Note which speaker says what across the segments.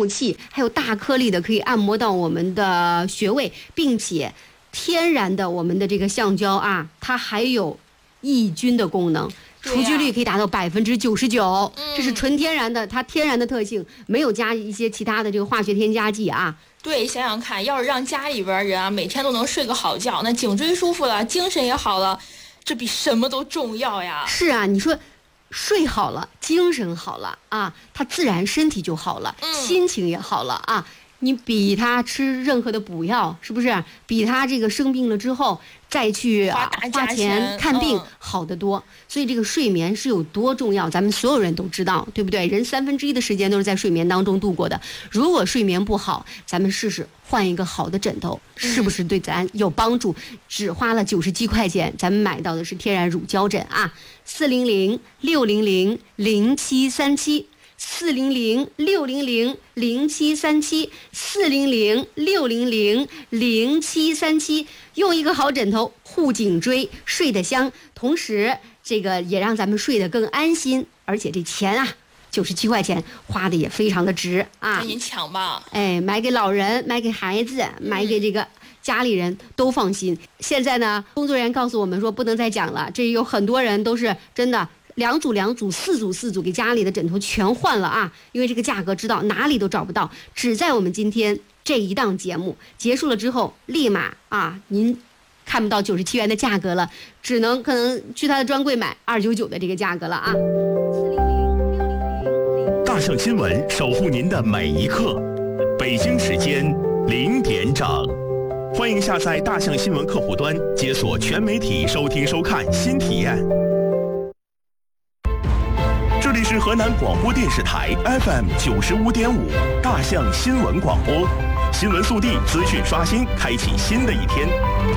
Speaker 1: 透气，还有大颗粒的可以按摩到我们的穴位，并且天然的我们的这个橡胶啊，它还有抑菌的功能。除菌率可以达到99%，这是纯天然的，它天然的特性，没有加一些其他的这个化学添加剂啊。
Speaker 2: 对，想想看，要是让家里边人啊每天都能睡个好觉，那颈椎舒服了，精神也好了，这比什么都重要呀。
Speaker 1: 是啊，你说睡好了，精神好了啊，他自然身体就好了，心情也好了啊。你比他吃任何的补药，是不是？比他这个生病了之后再去花钱看病好得多。所以这个睡眠是有多重要，咱们所有人都知道，对不对？人1/3的时间都是在睡眠当中度过的。如果睡眠不好，咱们试试换一个好的枕头，是不是对咱有帮助？只花了97块钱，咱们买到的是天然乳胶枕啊，400-600-0737。400-600-0737，400-600-0737，用一个好枕头护颈椎，睡得香，同时这个也让咱们睡得更安心，而且这钱啊，97块钱花的也非常的值啊！
Speaker 2: 赶紧抢吧！
Speaker 1: 哎，买给老人，买给孩子，买给这个家里人都放心。现在呢，工作人员告诉我们说不能再讲了，这有很多人都是真的。2组2组4组4组给家里的枕头全换了啊！因为这个价格知道哪里都找不到，只在我们今天这一档节目结束了之后，立马啊，您看不到97元的价格了，只能可能去他的专柜买299的这个价格了啊！400-600-0
Speaker 3: 大象新闻守护您的每一刻，北京时间0点整，欢迎下载大象新闻客户端，解锁全媒体收听收看新体验。这里是河南广播电视台 FM 95.5大象新闻广播，新闻速递，资讯刷新，开启新的一天。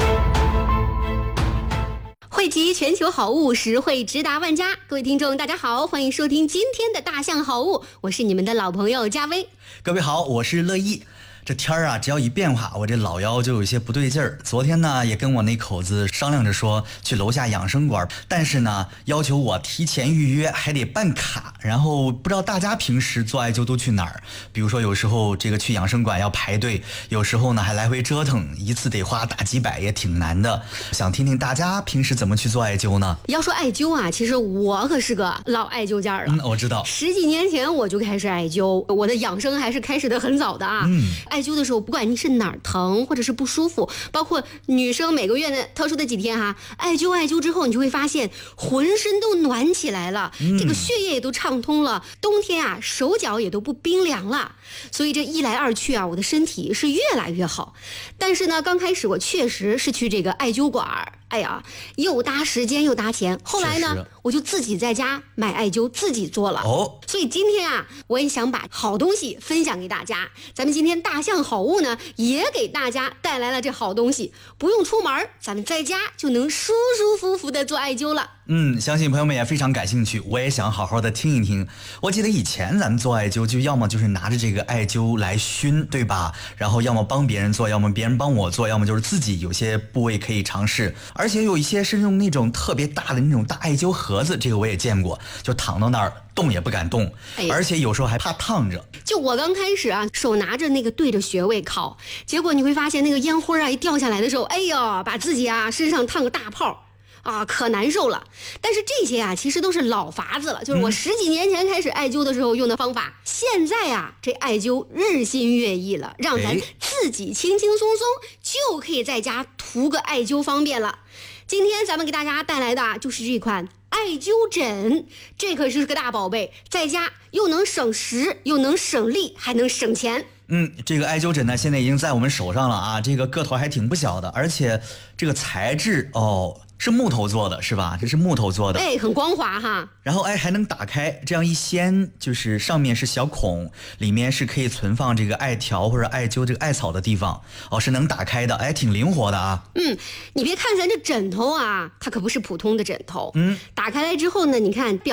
Speaker 1: 汇集全球好物，实惠直达万家。各位听众大家好，欢迎收听今天的大象好物，我是你们的老朋友佳薇。
Speaker 4: 各位好，我是乐意。这天儿啊，只要一变化，我这老腰就有些不对劲儿。昨天呢，也跟我那口子商量着说去楼下养生馆，但是呢，要求我提前预约，还得办卡。然后不知道大家平时做艾灸都去哪儿？比如说有时候这个去养生馆要排队，有时候呢还来回折腾，一次得花大几百，也挺难的。想听听大家平时怎么去做艾灸呢？
Speaker 1: 要说艾灸啊，其实我可是个老艾灸家了。
Speaker 4: 我知道
Speaker 1: ，10几年前我就开始艾灸，我的养生还是开始的很早的啊。艾灸的时候，不管你是哪儿疼或者是不舒服，包括女生每个月的特殊的几天哈，艾灸之后，你就会发现浑身都暖起来了，这个血液也都畅通了，冬天啊手脚也都不冰凉了，所以这一来二去啊，我的身体是越来越好。但是呢，刚开始我确实是去这个艾灸馆，哎呀，又搭时间又搭钱。后来呢，我就自己在家买艾灸，自己做了。所以今天啊，我也想把好东西分享给大家。咱们今天大象好物呢，也给大家带来了这好东西，不用出门，咱们在家就能舒舒服服的做艾灸了。
Speaker 4: 相信朋友们也非常感兴趣，我也想好好的听一听。我记得以前咱们做艾灸，就要么就是拿着这个艾灸来熏，对吧？然后要么帮别人做，要么别人帮我做，要么就是自己有些部位可以尝试。而且有一些是用那种特别大的那种大艾灸盒子，这个我也见过，就躺到那儿动也不敢动，而且有时候还怕烫着。
Speaker 1: 就我刚开始啊，手拿着那个对着穴位烤，结果你会发现那个烟灰啊一掉下来的时候，哎呦，把自己啊身上烫个大泡。啊，可难受了。但是这些啊，其实都是老法子了，就是我10几年前开始艾灸的时候用的方法。现在啊，这艾灸日新月异了，让咱自己轻轻松松就可以在家图个艾灸方便了。今天咱们给大家带来的就是这款艾灸枕，这可是个大宝贝，在家又能省时，又能省力，还能省钱。
Speaker 4: 这个艾灸枕呢，现在已经在我们手上了啊，这个个头还挺不小的，而且这个材质是木头做的，是吧？这是木头做的，
Speaker 1: 很光滑哈。
Speaker 4: 然后还能打开，这样一掀，就是上面是小孔，里面是可以存放这个艾条或者艾灸这个艾草的地方，是能打开的，挺灵活的啊。
Speaker 1: 你别看咱这枕头啊，它可不是普通的枕头。打开来之后呢，你看表